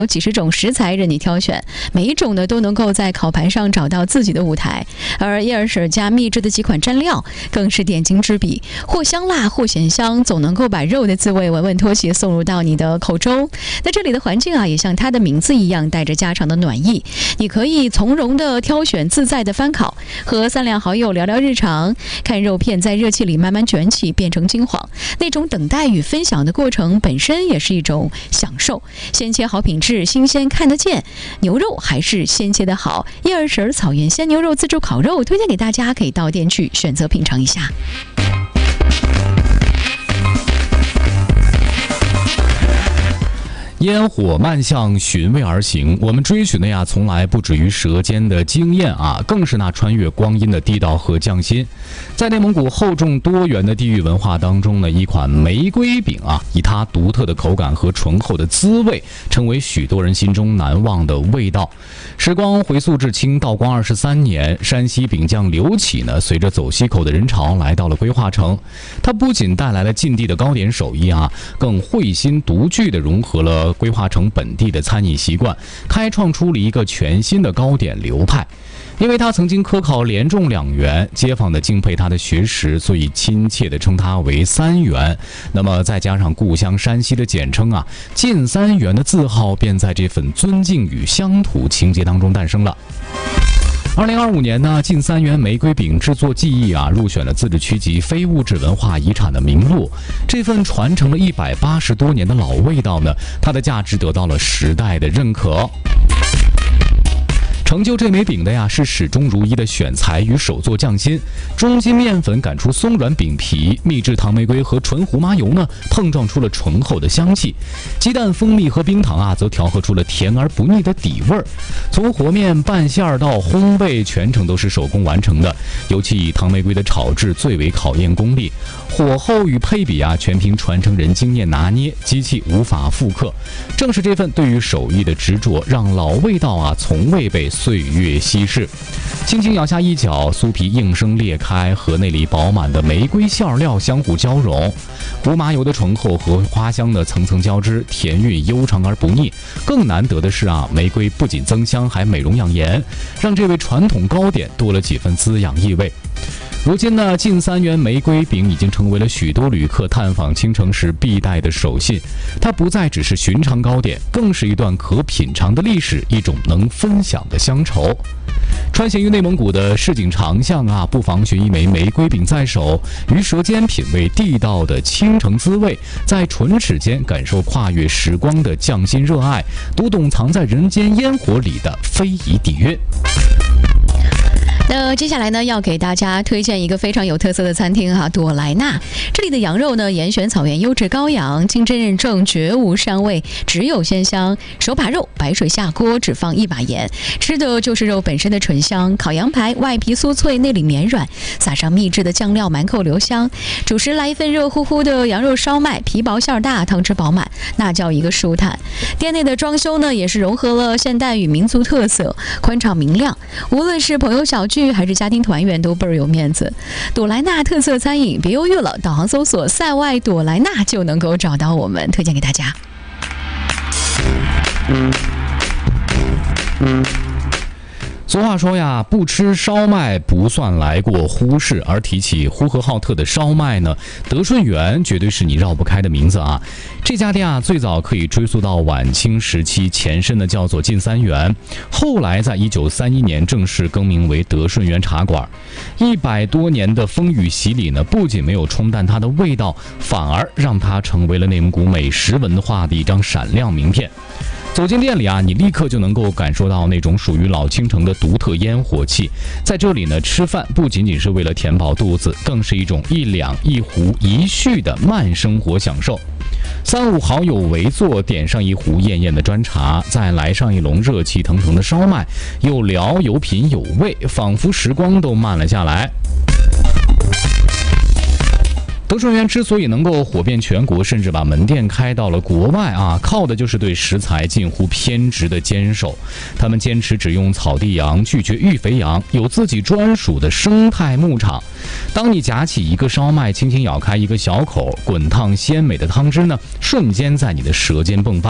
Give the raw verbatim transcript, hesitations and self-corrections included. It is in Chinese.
有几十种食材任你挑选，每一种呢都能够在烤盘上找到自己的舞台。而叶尔舍加秘制的几款蘸料更是点睛之笔，或香辣或咸香，总能够把肉的滋味稳稳拖起，送入到你的口中。那这里的环境啊，也像它的名字一样，带着家常的暖意。你可以从容的挑选，自在的翻烤，和三两好友聊聊日常，看肉片在热气里慢慢卷起，变成金黄。那种等待与分享的过程本身也是一种享受。鲜切好品质，新鲜看得见，牛肉还是鲜切的好。叶尔舍草原鲜牛肉自助烤肉推荐给大家，可以到店去选择品尝一下。 烟火漫向寻味而行，我们追寻的呀，从来不止于舌尖的惊艳啊，更是那穿越光阴的地道和匠心。在内蒙古厚重多元的地域文化当中呢，一款玫瑰饼啊，以它独特的口感和醇厚的滋味，成为许多人心中难忘的味道。时光回溯至清道光二十三年，山西饼匠刘启呢，随着走西口的人潮来到了归化城。他不仅带来了晋地的糕点手艺啊，更慧心独具地融合了归化城本地的餐饮习惯，开创出了一个全新的糕点流派。因为他曾经科考连中两元，街坊的敬佩他的学识，所以亲切地称他为三元。那么再加上故乡山西的简称啊，晋三元的字号便在这份尊敬与乡土情结当中诞生了。二零二五年呢，晋三元玫瑰饼制作技艺啊，入选了自治区级非物质文化遗产的名录。这份传承了一百八十多年的老味道呢，它的价值得到了时代的认可。成就这枚饼的呀，是始终如一的选材与手作匠心。中筋面粉擀出松软饼皮，秘制糖玫瑰和纯胡麻油呢，碰撞出了醇厚的香气。鸡蛋、蜂蜜和冰糖啊，则调和出了甜而不腻的底味儿。从和面、拌馅儿到烘焙，全程都是手工完成的。尤其以糖玫瑰的炒制最为考验功力，火候与配比啊，全凭传承人经验拿捏，机器无法复刻。正是这份对于手艺的执着，让老味道啊，从未被岁月稀释。轻轻咬下一角，酥皮应声裂开，和内里饱满的玫瑰馅料相互交融，胡麻油的醇厚和花香的层层交织，甜韵悠长而不腻。更难得的是啊，玫瑰不仅增香，还美容养颜，让这位传统糕点多了几分滋养意味。如今呢，晋三元玫瑰饼已经成为了许多旅客探访青城时必带的手信。它不再只是寻常糕点，更是一段可品尝的历史，一种能分享的乡愁。穿行于内蒙古的市井长巷啊，不妨寻一枚玫瑰饼在手，于舌尖品味地道的青城滋味，在唇齿间感受跨越时光的匠心热爱，读懂藏在人间烟火里的非遗底蕴。 那接下来呢，要给大家推荐一个非常有特色的餐厅哈，朵莱纳。这里的羊肉呢，严选草原优质羔羊，清真认证，绝无膻味，只有鲜香。手把肉，白水下锅，只放一把盐，吃的就是肉本身的醇香。烤羊排，外皮酥脆，内里绵软，撒上秘制的酱料，满口留香。主食来一份热乎乎的羊肉烧麦，皮薄馅大，汤汁饱满，那叫一个舒坦。店内的装修呢，也是融合了现代与民族特色，宽敞明亮。无论是朋友小聚还是家庭团圆，都倍儿有面子。朵莱纳特色餐饮，别犹豫了，导航搜索塞外朵莱纳就能够找到我们，推荐给大家。 俗话说呀，不吃烧麦不算来过呼市。而提起呼和浩特的烧麦呢，德顺园绝对是你绕不开的名字啊。这家店啊，最早可以追溯到晚清时期，前身呢叫做晋三园，后来在一九三一年正式更名为德顺园茶馆。一百多年的风雨洗礼呢，不仅没有冲淡它的味道，反而让它成为了内蒙古美食文化的一张闪亮名片。走进店里啊，你立刻就能够感受到那种属于老青城的独特烟火气。在这里呢，吃饭不仅仅是为了填饱肚子，更是一种一两一壶一叙的慢生活享受。三五好友围坐，点上一壶艳艳的砖茶，再来上一笼热气腾腾的烧麦，有聊有品有味，仿佛时光都慢了下来。德顺园之所以能够火遍全国，甚至把门店开到了国外啊，靠的就是对食材近乎偏执的坚守。他们坚持只用草地羊，拒绝育肥羊，有自己专属的生态牧场。当你夹起一个烧麦，轻轻咬开一个小口，滚烫鲜美的汤汁呢，瞬间在你的舌尖迸发。